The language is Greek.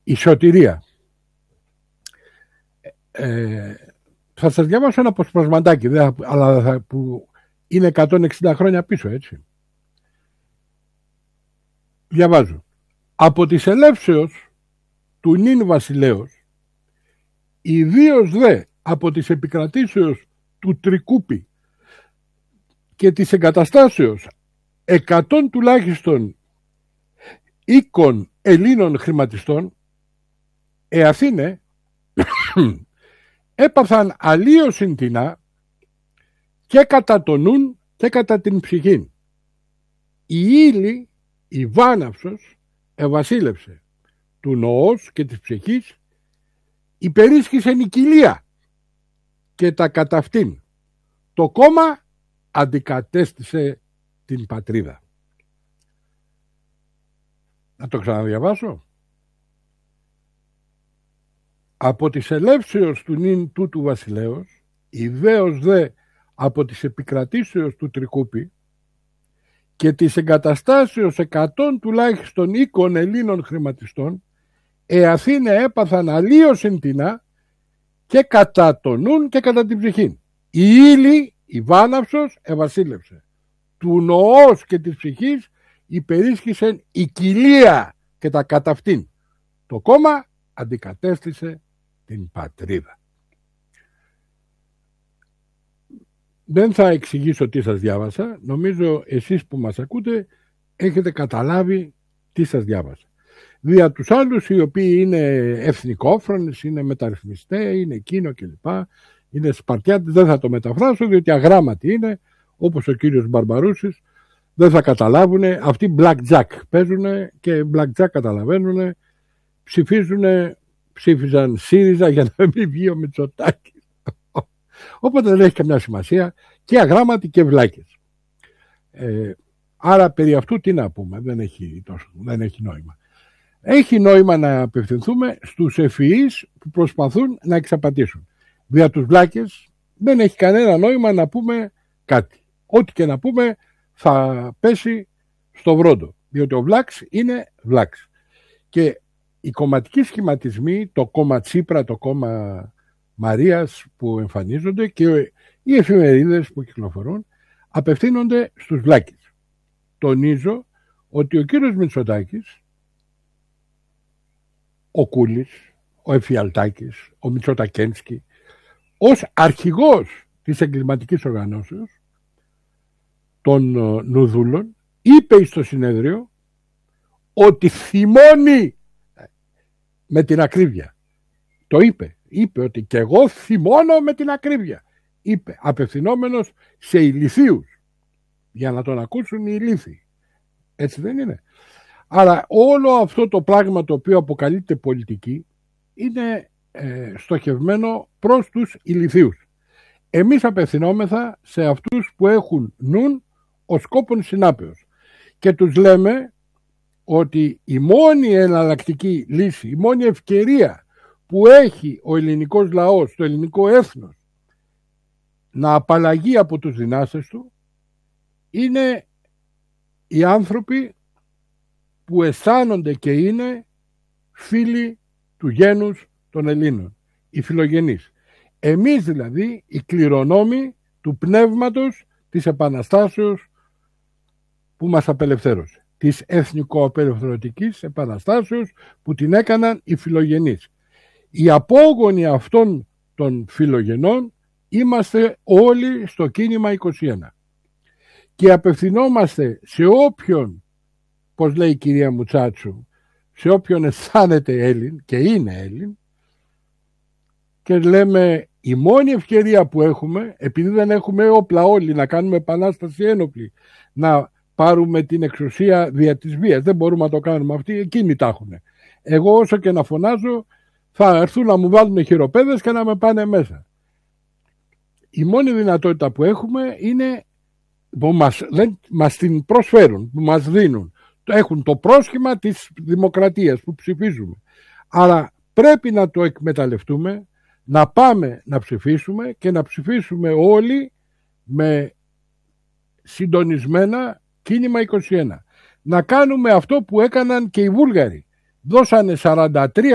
η σωτηρία. Θα σας διαβάσω ένα αποσπασματάκι, αλλά που είναι 160 χρόνια πίσω, έτσι. Διαβάζω. Από της ελεύσεως του νυν βασιλέως, ιδίως δε από της επικρατήσεως του Τρικούπη και της εγκαταστάσεως 100 τουλάχιστον οίκων Ελλήνων χρηματιστών, Αθήνε έπαθαν αλλίωσιν τεινά και κατά το νουν και κατά την ψυχήν. Η ύλη, η βάναυσος, ευασίλευσε του νοός και της ψυχής, υπερίσχυσεν η κοιλία και τα κατά αυτήν. Το κόμμα αντικατέστησε την πατρίδα. Να το ξαναδιαβάσω. Από της ελεύσεως του νυν τούτου βασιλέως, ιδέως δε από της επικρατήσεως του Τρικούπη και της εγκαταστάσεως 100 τουλάχιστον οίκων Ελλήνων χρηματιστών, Αθήνε έπαθαν αλλίωσιν τεινά και κατά το νουν και κατά την ψυχήν. Η ύλη, η βάναυσος, ευασίλευσε. Του νοός και της ψυχής υπερίσχυσεν η κοιλία και τα κατά αυτήν. Το κόμμα αντικατέστησε την πατρίδα. Δεν θα εξηγήσω τι σας διάβασα. Νομίζω εσείς που μας ακούτε έχετε καταλάβει τι σας διάβασα. Δια τους άλλους οι οποίοι είναι εθνικόφρονες, είναι μεταρρυθμιστές, είναι εκείνο κλπ. Είναι Σπαρτιάτες, δεν θα το μεταφράσω διότι αγράμματοι είναι, όπως ο κύριος Μπαρμπαρούσης, δεν θα καταλάβουν. Αυτοί blackjack παίζουν και blackjack καταλαβαίνουν. Ψήφιζαν ΣΥΡΙΖΑ για να μην βγει ο Μητσοτάκης. Οπότε δεν έχει καμιά σημασία, και αγράμματοι και βλάκες. Άρα περί αυτού τι να πούμε, δεν έχει νόημα. Έχει νόημα να απευθυνθούμε στους ευφυείς που προσπαθούν να εξαπατήσουν. Δια τους βλάκες δεν έχει κανένα νόημα να πούμε κάτι. Ό,τι και να πούμε θα πέσει στο βρόντο, διότι ο βλάξ είναι βλάξ. Και οι κομματικοί σχηματισμοί, το κόμμα Τσίπρα, το κόμμα Μαρίας που εμφανίζονται και οι εφημερίδες που κυκλοφορούν, απευθύνονται στους βλάκες. Τονίζω ότι ο κύριος Μητσοτάκης, ο Κούλης, ο Εφιαλτάκης, ο Μητσοτακένσκι, ως αρχηγός της εγκληματικής οργανώσεως των Νουδούλων, είπε στο συνέδριο ότι θυμώνει με την ακρίβεια. Το είπε ότι και εγώ θυμώνω με την ακρίβεια. Είπε, απευθυνόμενος σε ηλιθίους, για να τον ακούσουν οι ηλίθιοι. Έτσι δεν είναι? Άρα όλο αυτό το πράγμα το οποίο αποκαλείται πολιτική είναι στοχευμένο προς τους ηλιθίους. Εμείς απευθυνόμεθα σε αυτούς που έχουν νουν ο σκόπον συνάπεως και τους λέμε ότι η μόνη εναλλακτική λύση, η μόνη ευκαιρία που έχει ο ελληνικός λαός, το ελληνικό έθνος να απαλλαγεί από τους δυνάστες του, είναι οι άνθρωποι που αισθάνονται και είναι φίλοι του γένους των Ελλήνων, οι φιλογενείς. Εμείς δηλαδή οι κληρονόμοι του πνεύματος της Επαναστάσεως που μας απελευθέρωσε, της εθνικοαπελευθερωτικής επαναστάσεως που την έκαναν οι φιλογενείς. Οι απόγονοι αυτών των φιλογενών είμαστε όλοι στο κίνημα 21 και απευθυνόμαστε σε όποιον, πως λέει η κυρία Μουτσάτσου, σε όποιον αισθάνεται Έλλην και είναι Έλλην, και λέμε η μόνη ευκαιρία που έχουμε, επειδή δεν έχουμε όπλα όλοι να κάνουμε επανάσταση ένοπλη, να πάρουμε την εξουσία δια της βίας, δεν μπορούμε να το κάνουμε, αυτοί εκείνοι τα έχουν. Εγώ όσο και να φωνάζω θα έρθουν να μου βάλουν χειροπέδες και να με πάνε μέσα. Η μόνη δυνατότητα που έχουμε είναι που μας την προσφέρουν, που μας δίνουν. Έχουν το πρόσχημα της δημοκρατίας που ψηφίζουμε. Άρα πρέπει να το εκμεταλλευτούμε, να πάμε να ψηφίσουμε και να ψηφίσουμε όλοι με συντονισμένα κίνημα 21. Να κάνουμε αυτό που έκαναν και οι Βούλγαροι. Δώσανε 43